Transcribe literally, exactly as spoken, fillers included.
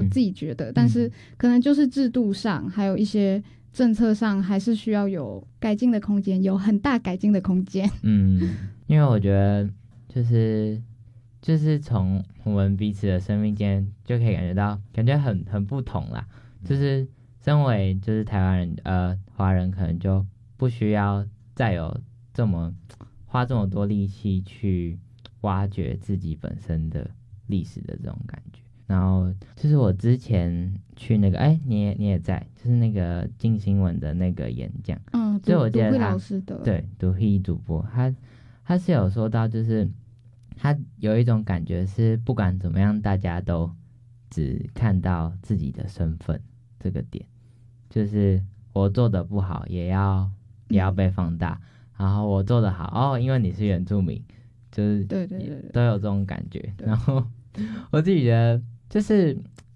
自己觉得，嗯、但是可能就是制度上还有一些政策上还是需要有改进的空间，有很大改进的空间。 嗯，因为我觉得就是就是从我们彼此的生命间就可以感觉到，感觉很很不同啦。就是身为就是台湾人呃华人，可能就不需要再有这么花这么多力气去挖掘自己本身的历史的这种感觉。然后就是我之前去那个，哎，你也你也在，就是那个金新闻的那个演讲， 嗯， 所以我记得杜慧他老师的， 对，杜慧主播，他他是有说到，就是他有一种感觉是，不管怎么样，大家都只看到自己的身份这个点，就是我做的不好，也要也要被放大，嗯、然后我做的好，哦，因为你是原住民，就是对对对对， 都有这种感觉，然后我自己觉得。就是